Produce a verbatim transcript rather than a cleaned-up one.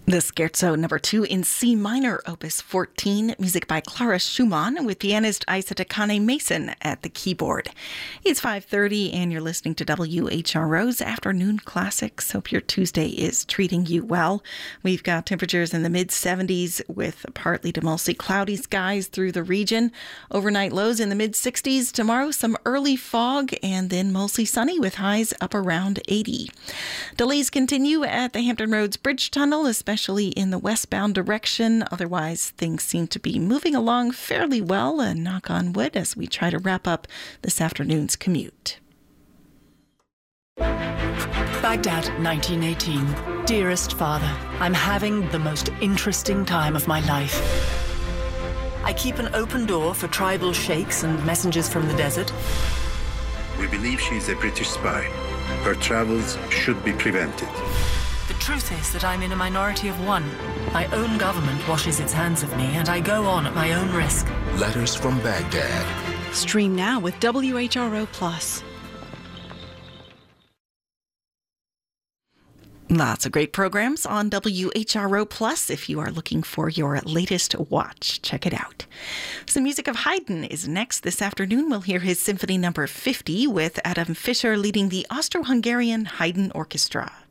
The Scherzo number two in C minor, opus fourteen, music by Clara Schumann, with pianist Isa Takane Mason at the keyboard. It's five thirty and you're listening to W H R O's Afternoon Classics. Hope your Tuesday is treating you well. We've got temperatures in the mid seventies with partly to mostly cloudy skies through the region. Overnight lows in the mid sixties. Tomorrow, some early fog and then mostly sunny with highs up around eighty. Delays continue at the Hampton Roads Bridge Tunnel, especially in the westbound direction. Otherwise, things seem to be moving along fairly well, and knock on wood as we try to wrap up this afternoon's commute. Baghdad, nineteen eighteen. Dearest Father, I'm having the most interesting time of my life. I keep an open door for tribal sheikhs and messengers from the desert. We believe she is a British spy. Her travels should be prevented. The truth is that I'm in a minority of one. My own government washes its hands of me, and I go on at my own risk. Letters from Baghdad. Stream now with W H R O Plus. Lots of great programs on W H R O Plus. If you are looking for your latest watch, check it out. Some music of Haydn is next. This afternoon, we'll hear his Symphony number fifty with Adam Fischer leading the Austro-Hungarian Haydn Orchestra.